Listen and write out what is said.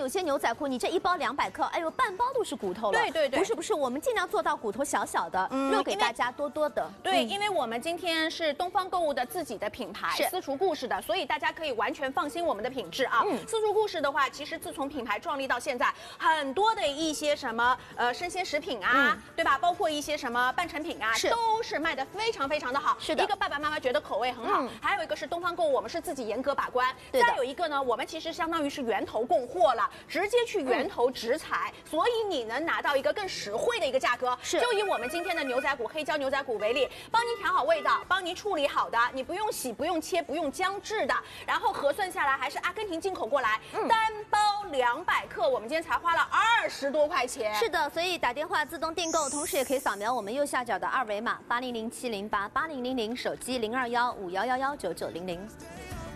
有些牛仔裤，你这一包200克，哎呦，半包都是骨头了。 对， 不是，我们尽量做到骨头小小的，肉给大家多多的。 对，因为我们今天是东方购物的自己的品牌，私厨故事的，所以大家可以完全放心我们的品质啊。私厨故事的话，其实自从品牌创立到现在，很多的一些什么生鲜食品啊，对吧？包括一些什么半成品啊，都是卖的非常的好。是的，一个爸爸妈妈觉得口味很好，还有一个是东方购物，我们是自己严格把关。再有一个呢，我们其实相当于是源头供货了，直接去源头直采，所以你能拿到一个更实惠的一个价格。就以我们今天的牛仔骨黑椒牛仔骨为例，帮您调好味道，帮您处理好的，你不用洗、不用切、不用姜制的，然后核算下来还是阿根廷进口过来，单包200克，我们今天才花了20多块钱。 是的，所以打电话自动订购，同时也可以扫描我们右下角的二维码8007088000，手机021511199900。